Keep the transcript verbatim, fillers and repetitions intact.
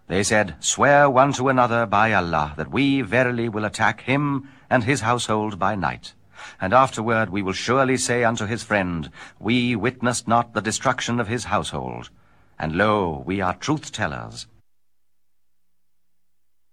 They said, Swear one to another by Allah, that we verily will attack him and his household by night. And afterward we will surely say unto his friend, We witnessed not the destruction of his household. And lo, we are truth-tellers.